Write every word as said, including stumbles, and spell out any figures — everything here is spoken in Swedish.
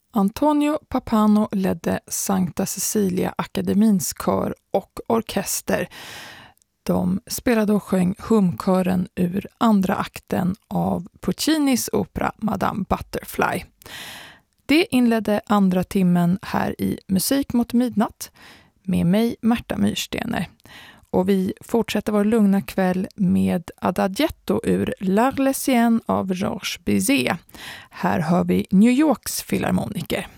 Antonio Pappano ledde Sankta Cecilia Akademins kör och orkester. De spelade och sjöng humkören ur andra akten av Puccinis opera Madame Butterfly. Det inledde andra timmen här i Musik mot midnatt med mig, Märta Myrstener. Och vi fortsätter vår lugna kväll med Adagietto ur L'Arlésienne av Georges Bizet. Här hör vi New Yorks filharmoniker.